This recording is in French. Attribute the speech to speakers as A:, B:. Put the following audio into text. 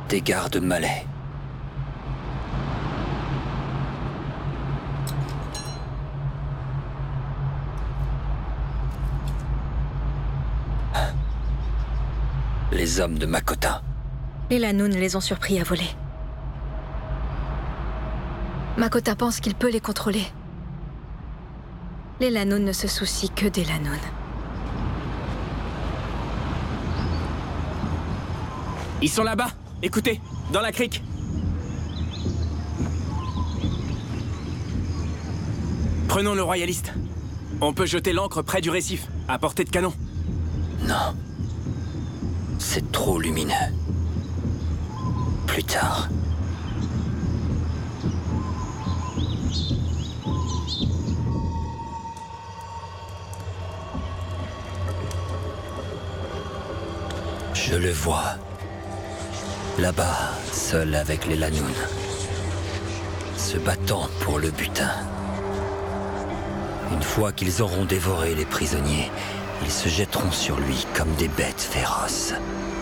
A: des gardes malais. Les hommes de Makota.
B: Les Lanun les ont surpris à voler. Makota pense qu'il peut les contrôler. Les Lanun ne se soucient que des Lanun.
C: Ils sont là-bas. Écoutez, dans la crique. Prenons le royaliste. On peut jeter l'ancre près du récif, à portée de canon.
A: Non. C'est trop lumineux. Plus tard. Je le vois. Là-bas, seul avec les Lanun. Se battant pour le butin. Une fois qu'ils auront dévoré les prisonniers, ils se jetteront sur lui comme des bêtes féroces.